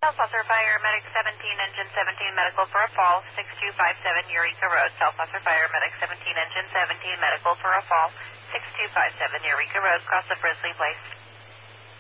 Southwestern Fire Medic 17, Engine 17, medical for a fall, 6257 Eureka Road. Southwestern Fire Medic 17, Engine 17, medical for a fall, 6257 Eureka Road, cross the Frizzly Place.